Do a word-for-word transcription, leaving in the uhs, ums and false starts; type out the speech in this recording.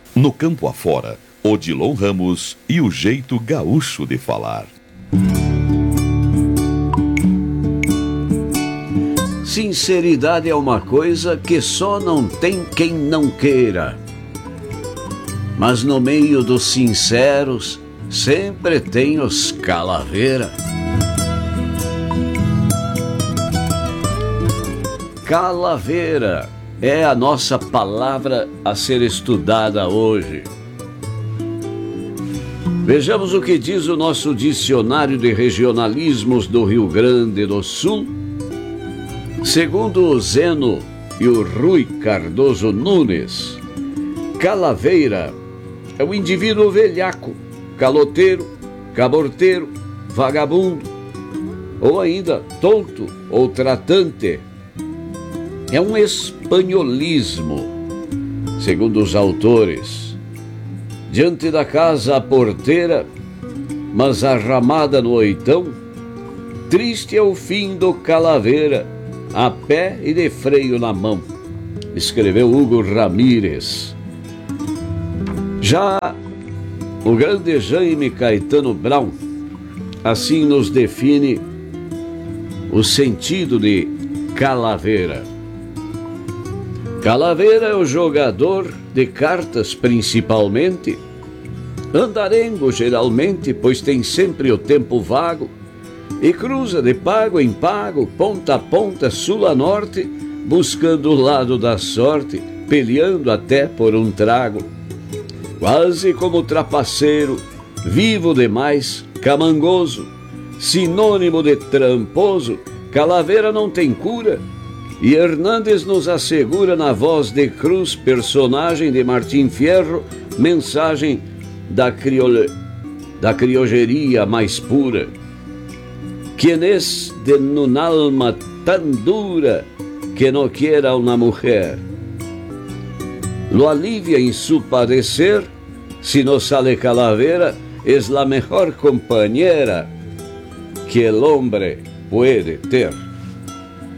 No campo afora, Odilon Ramos e o jeito gaúcho de falar. Sinceridade é uma coisa que só não tem quem não queira. Mas no meio dos sinceros, sempre tem os calaveira. Calaveira é a nossa palavra a ser estudada hoje. Vejamos o que diz o nosso dicionário de regionalismos do Rio Grande do Sul. Segundo o Zeno e o Rui Cardoso Nunes, calaveira é o indivíduo velhaco, caloteiro, caborteiro, vagabundo, ou ainda tonto ou tratante. É um espanholismo, segundo os autores. Diante da casa a porteira, mas arramada no oitão, triste é o fim do calaveira, a pé e de freio na mão, escreveu Hugo Ramírez. Já o grande Jaime Caetano Brown assim nos define o sentido de calaveira. Calaveira é o jogador de cartas principalmente, andarengo geralmente, pois tem sempre o tempo vago, e cruza de pago em pago, ponta a ponta, sul a norte, buscando o lado da sorte, peleando até por um trago. Quase como trapaceiro, vivo demais, camangoso, sinônimo de tramposo, calaveira não tem cura. E Hernandes nos assegura na voz de Cruz, personagem de Martim Fierro, mensagem da, criole... da criogeria mais pura. Quien es de un alma tan dura que no quiera una mujer, lo alivia en su padecer, si no sale calavera, es la mejor compañera que el hombre puede ter.